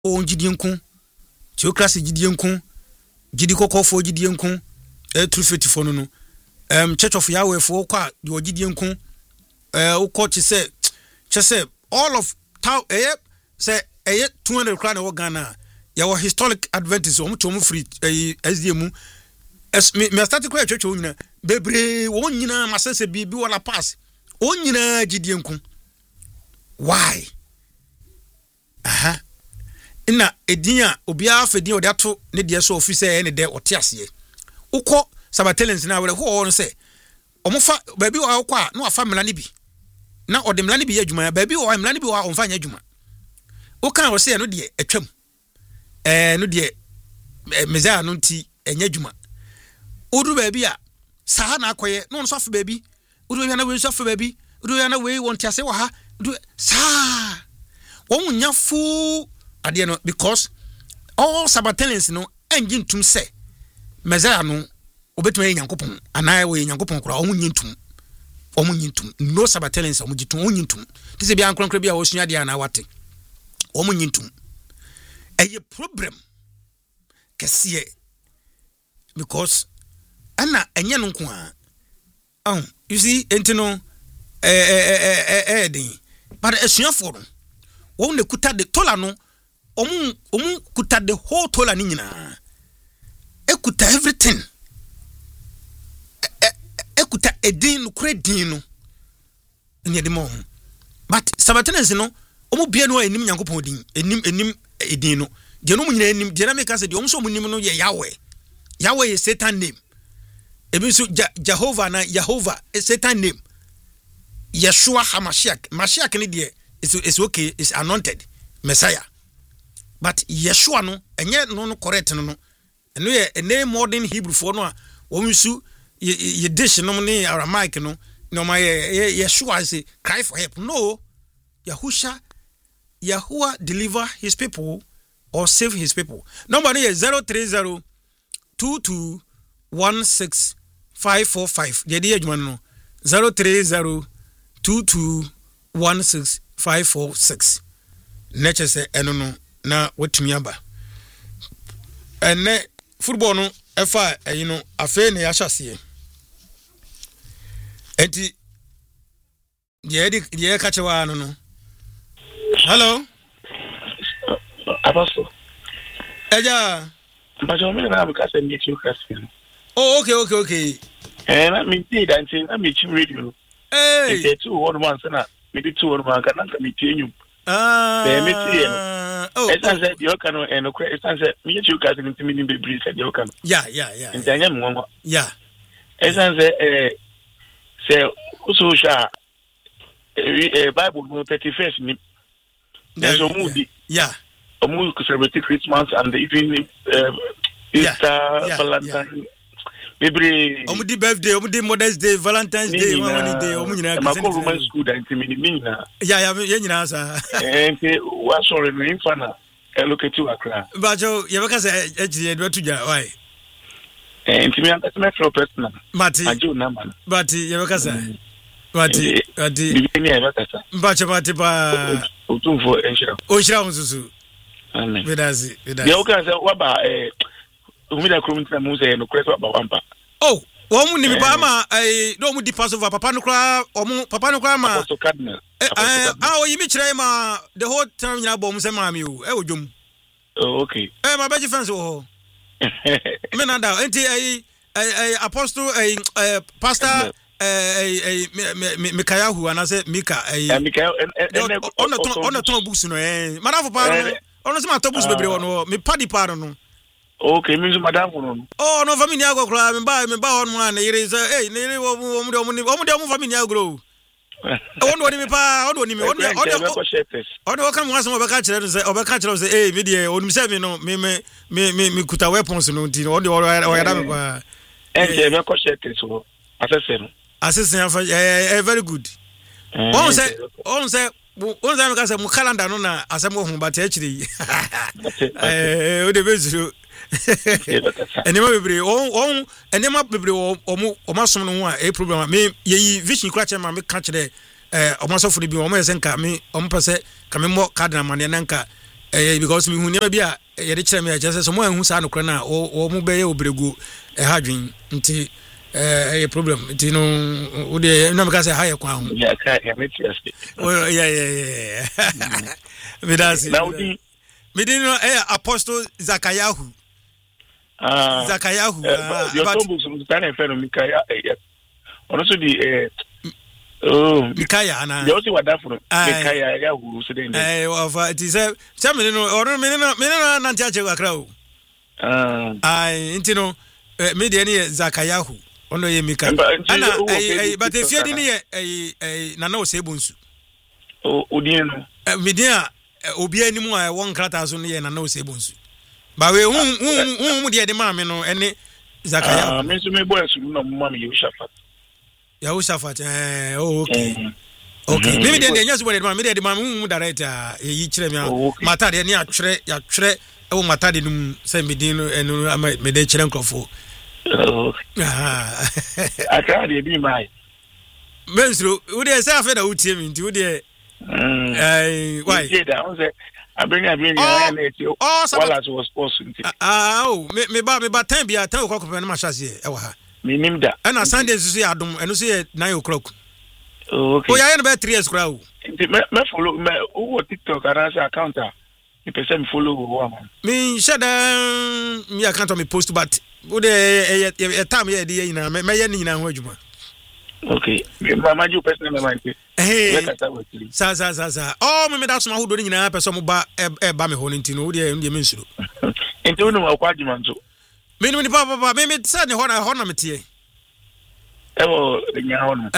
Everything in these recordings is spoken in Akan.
on Gideonko, Theocracy Gideonko, Gidiko for Gideonko, Trufeti Fono, Church of Yahweh for your Gideonko, coach say, all of Tau, say, 200 crown of Ghana, your historic Adventist, free, SDMU, as me started quite church, Bebre, one yina, Massase, be one pass, one yina, Gideonko. Why? Aha. Ina edinya obia afedi odato ne de so officer ene de otiase ukọ sabatelens na wele ho on se omofa baabi wa akwa na wafa mla ne bi na ode mla ne bi adwuma baabi wa mla ne bi wa onfa nya adwuma uka wo se no de atwam no de meza no nti enya adwuma odu baabi a saa na akoye no so afa baabi odu ya na we so afa baabi odu ya na we won tiase wa ha saa won nya fu ade no because all sabatelens no engine tum say meza no obetuma Nyankopon anaa we Nyankopon kura omunyintum no sabatelens omugitum omunyintum tise bia nkronkro bia wo sua de na wate omunyintum eye problem kese because ana enye no nko a you see entino den but esuafo no won ne kuta de tola no omu kuta the whole tola ni nyina ekuta everything ekuta edin no credit no nya de mo but sabatelens no omu bia no enim Nyankopon din enim edin no je no mu nyina enim je na me ka se de omu so mu nim no ye Yahweh is Satan name ebi so Jehovah na Jehovah is Satan name Yeshua HaMashiach ni de is okay, is anointed Messiah. But Yeshua no enye no correct no eno ye ene modern Hebrew for no a wonsu ye dish no ne Aramaic no ma Yeshua say cry for help. No, Yahuwah deliver his people or save his people. Number is 030-2216-545. The idea no 030-2216-546. Nature say eno na wetumi aba ene football no efa afa ne ya hyase enti ye ka chewa no hello Apostle eja Apostle me na buka se meet you Christian. Oh okay Na me see that na me chim radio hey the 211 na me di 211 kan na me tie it's said you can and it's said me you guys into me be said you can yeah and then yeah it's said say also sha Bible 31st ni there's a movie yeah a movie celebrate Christmas and even Easter Valentine Baby omudi birthday omudi Mother's Day Valentine's Day one day omunyina ka Roman school that me na yeah nyina sa and what sorry no infana look at you Accra but you beka say ejide do tuja why and me and my personal Mati ajo na man but you beka say Mati me ya beka Mati ba otumfo enshira onsusu amen vedazi you can say what ba umida kromita mu say no kweto ba wampa oh womu ni ba ma no mu di Passover papa no kra ma Apostle Cardinal yimi kire ma the whole time nyina bo mu say ma mi o odwom okay my best friends o me na da enti apostle pastor Mikayahu anase Mika Mikael on ton books no madam for pa no se ma to books bebre no me padi pa no okay means madam no no family ago kra me ba on man yire say ne wo mu family ago on me pa on me on kan mo asem obeka kire say me dey on me say me no me kuta weapons no nti on dey o ya da me pa be ko shete so assessment very good on say me ka say mu calendar no na asem ho but actually o de bezuro enema bebre omasom no ho a problem me ye vision kra chema me ka kire omasofo bi omo yesen ka me ompese ka me mo cardinal man na nka because me hu ne be a ye de kire me just so mo hu sa no kra na o mo be ye obregu hadwen nti a problem nti no wo de na me ka say ha ye kwa ho yeah ka ya me tiase oh yeah me das now the me din no Apostle Zakayahu Zakayahu your books on stand for Mikaya ono so di Mikaya ana you also what that for Mikaya ya who so den of it is me no or me no na ntia akra o nti no me de ne Zakayahu ono ye Mika ana but if you dey na no say bonsu odin no me dey obi animu a won krata so ne na no say bonsu ba we hu de maame no ene Zakayahu me so me boy so no mama Yehoshaphat okay me de nyaso boy de maame de maame hu director yi kire me mata de ne atwere ya twere e mata de num say me din no enu me de kire nkrofo aka de bi mai mensro wo de say afa da utie mi nti wo de why da on say abeni na eti wala so sports nti me ba time bia time ko na ma hwase e wa ha me nim da na Sunday so ya adom eno so ye 9 o'clock okay ya no be 3 years kra o nti me follow me o TikTok ara say account a me person follow wo am me shada me account me post but wo de time ye de yina me ye ni na ho adwuma okay mama ju person me mind sa me da so ma ho do ni na person mo ba ba me ho nti no wo de me nsuro nti wo no akwa adwuma nso me ni papa me sa ne ho na me tie ewo nya ho no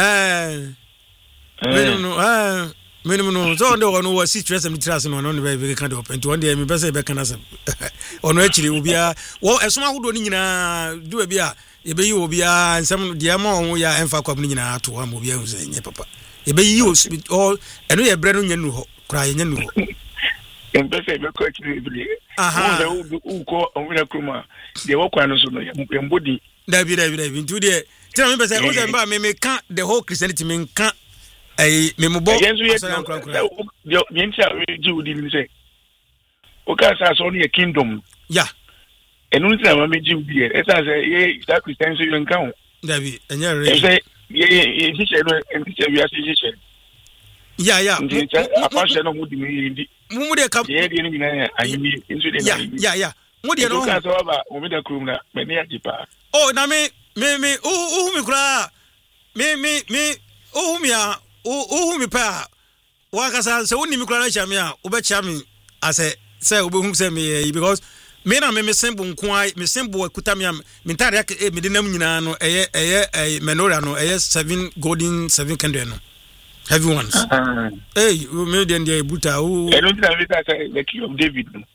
minimum so ndo no was stress am tras no no be kind of and one day me pese be kana sam ono akiri obia wo esoma hodo ni nyina do bia ye be yi obia nsam de ma on ya emfa kwam ni nyina ato am obia hu se nye papa ye be yi o eno ye bre no nya nu ho kra ye nya nu ho em pese be ko akiri bi wo ko onwina kruma de wo kwa no so no ye mbodi dabi ntu de tira me pese o se mba me kan the whole Christianity me kan me mo bo yo ntia Jude ni say o ka sa so ni kingdom ya enu ntia ma me Jude e sa say ye that Christian so you kan dabi enya re say ye teacher no teacher we are teacher ya apashe no mudi mi ndi mu de ka ye de ni na ayimi ntu de ya mu de no ka so ba o me da krum na me ne ajipa na me mi kura me mi pa wakasa se woni mi kura na chame a wo be chame ase se wo be hu se me because me na me sembo nko me sembo akuta me me ntare me de nam nyina no eye menorah no eye 7 golden 7 candle no heavy ones me de buta o eno tina vita the king of David no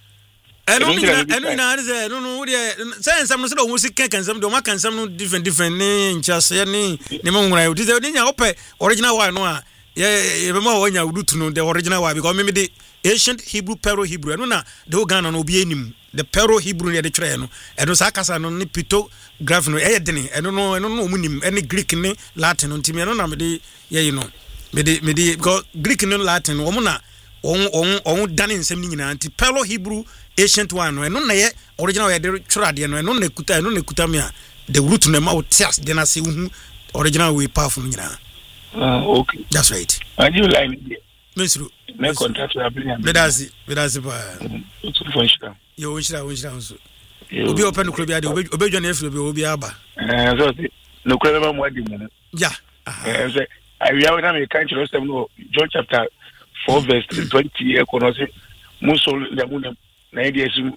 eno na ze no de say nsam no se do wo si kan nsam do ma kan nsam no different ne nchase ne mo nwura yo ti se de nya ope original one no a ye be ma wo nya udutu no the original one because me de ancient Hebrew Pero Hebrew eno na de Ghana no obi enim the Pero Hebrew ne de twere no eno sa kasa no ne pictograph no eye de ne eno no omunim ene Greek ne Latin no ntimi eno na me de ye no me de because Greek ne Latin wo mo na on dane nsem ni nyina anti Pero Hebrew ancient one no eno na ye original ye de twere de no eno na kuta me a the root no ma otias de na se hu original we powerful nyina okay that's right and you like Mesru me contract we bring bedasi ba it's function yo unshira so obi open no klobia de obi dwane afro bi obi aba so no klobia mo adi mo yeah say I we have na can chiro stem no John chapter 4 verse 20 ekono se muso le mu na ide esu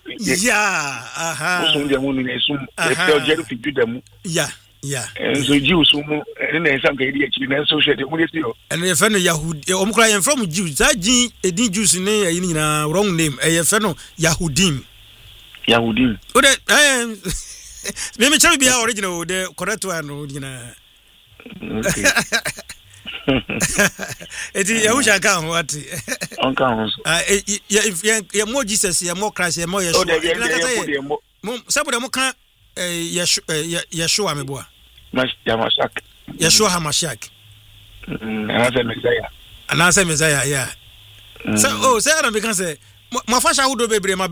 muso de mu na esu e pe ojeru fi juda mu so Jews mu na ensam ka ide akiri na so hwede mu de yo and ye fe no Yahudi omkra ye from Jews that jin edin Jews ne ye nyina wrong name ye fe no Yahudim o de me chari bia original the correct one no nyina okay eti Yahusha kan what on kan ye mo Jesus ye mo Christ ye mo Yeshua mo saboda mo kan Yeshua meboa Yeshua HaMashiach anase Messiah yeah so say I don't because ma fa sha hudo bebre ma